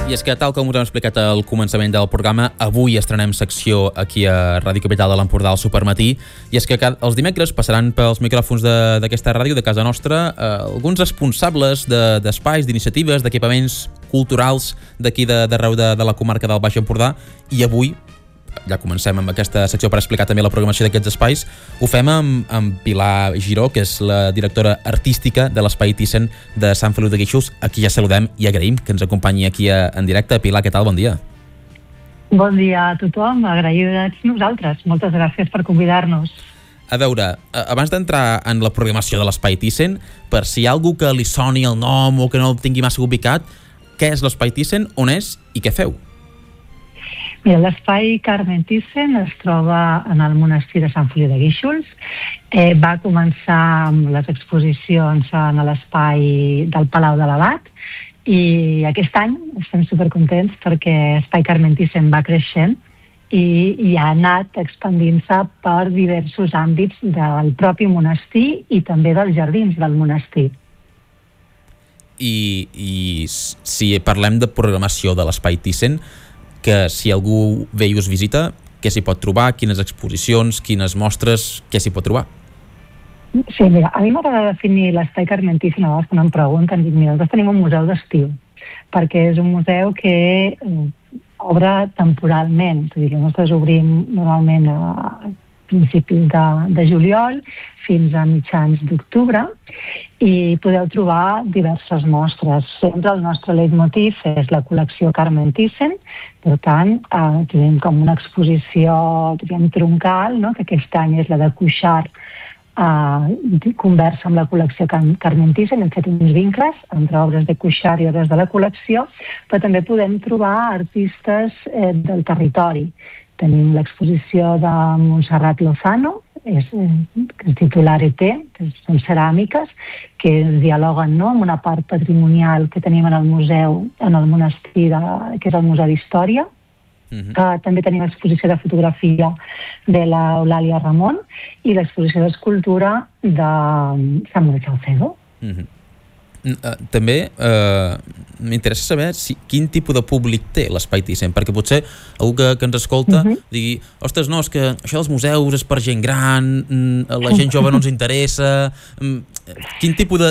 I és que, tal com us hem explicat al començament del programa, avui estrenem secció aquí a Ràdio Capital de l'Empordà al Supermatí, i és que els dimecres passaran pels micròfons d'aquesta ràdio de casa nostra alguns responsables d'espais, d'iniciatives, d'equipaments culturals d'aquí d'arreu de la comarca del Baix Empordà, i avui ja comencem amb aquesta secció per explicar també la programació d'aquests espais. Ho fem amb Pilar Giró, que és la directora artística de l'Espai Thyssen de Sant Feliu de Guíxols, a qui ja saludem i agraïm que ens acompanyi aquí en directe. Pilar, què tal? Bon dia. Bon dia a tothom, agraïts nosaltres. Moltes gràcies per convidar-nos. A veure, abans d'entrar en la programació de l'Espai Thyssen, per si hi ha algú que li soni el nom o que no el tingui massa ubicat, què és l'Espai Thyssen, on és i què feu? Mira, l'Espai Carmen Thyssen es troba en el monestir de Sant Feliu de Guíxols. Va començar amb les exposicions en l'espai del Palau de l'Abat i aquest any estem supercontents perquè l'Espai Carmen Thyssen va creixent i ha anat expandint-se per diversos àmbits del propi monestir i també dels jardins del monestir. I si parlem de programació de l'Espai Thyssen, que si algú ve i us visita, què s'hi pot trobar, quines exposicions, quines mostres, què s'hi pot trobar? Sí, mira, a mi m'agrada definir l'Espai Carmen Thyssen, a vegades quan em pregunten, dic, mira, nosaltres tenim un museu d'estiu, perquè és un museu que obre temporalment, és a dir, nosaltres obrim normalment a principis de juliol fins a mitjans d'octubre i podeu trobar diverses mostres. Sempre el nostre leitmotiv és la col·lecció Carmen Thyssen, per tant, tenim com una exposició troncal, no? Que aquest any és la de Cuixart, conversa amb la col·lecció Carmen Thyssen. Hem fet uns vincles entre obres de Cuixart i obres de la col·lecció, però també podem trobar artistes del territori. Tenim l'exposició de Montserrat Lozano, que es titula Arete, que són ceràmiques, que dialoguen, no?, amb una part patrimonial que tenim en el museu, en el monestir, que és el Museu d'Història. També tenim l'exposició de fotografia de l'Eulàlia Ramon i l'exposició d'escultura de Samuel Salcedo. També m'interessa saber quin tipus de públic té l'Espai Thyssen, perquè potser algú que ens escolta digui, ostres, no, és que això dels museus és per gent gran, la gent jove no ens interessa. Quin tipus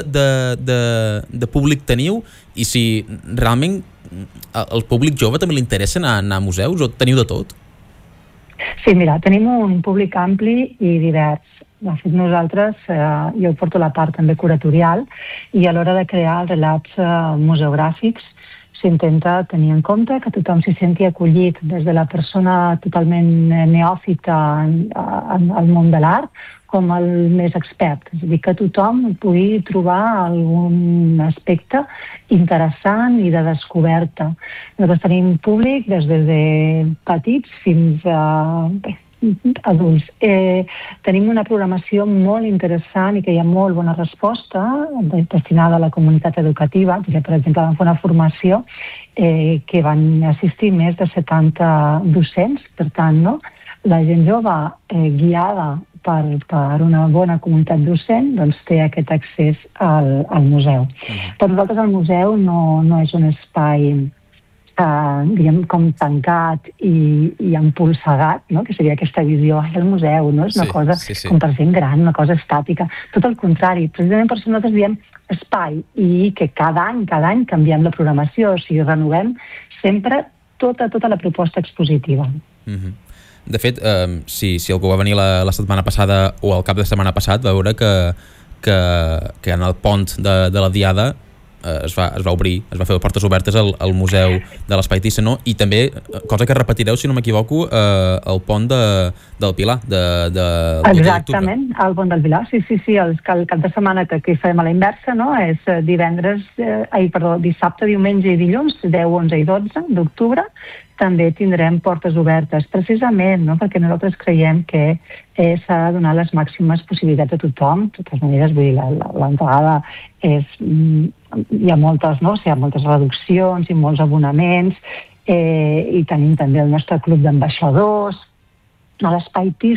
de públic teniu i si realment al públic jove també li interessa anar a museus o teniu de tot? Sí, mira, tenim un públic ampli i divers. De fet, nosaltres, jo porto la part també curatorial i a l'hora de crear els relats museogràfics s'intenta tenir en compte que tothom s'hi senti acollit, des de la persona totalment neòfita al món de l'art com el més expert. És a dir, que tothom pugui trobar algun aspecte interessant i de descoberta. Nosaltres tenim públic des de petits fins a adults. Tenim una programació molt interessant i que hi ha molt bona resposta destinada a la comunitat educativa. Per exemple, vam fer una formació que van assistir més de 70 docents. Per tant, no? La gent jove guiada per una bona comunitat docent doncs té aquest accés al museu. Per nosaltres el museu no és un espai diguem, com tancat i empolsegat, no? Que seria aquesta visió del museu, no? És una cosa com per gent gran, una cosa estàtica. Tot el contrari, precisament per això nosaltres diem espai i que cada any canviem la programació, o sigui, renovem sempre tota la proposta expositiva. De fet, si algú va venir la setmana passada o al cap de setmana passat, va veure que en el pont de la Diada es va obrir, es va fer portes obertes al museu de l'Espai Thyssen, no? I també, cosa que repetireu, si no m'equivoco, el pont del Pilar, Exactament, el pont del Pilar, sí, el cap de setmana que aquí farem a la inversa, no? És dissabte, diumenge i dilluns, 10, 11 i 12 d'octubre, també tindrem portes obertes, precisament, no? Perquè nosaltres creiem que s'ha de donar les màximes possibilitats a tothom. De totes maneres, vull dir, l'entrada hi ha moltes, no? Hi ha moltes reduccions i molts abonaments, i tenim també el nostre club d'ambaixadors. A l'Espai Thyssen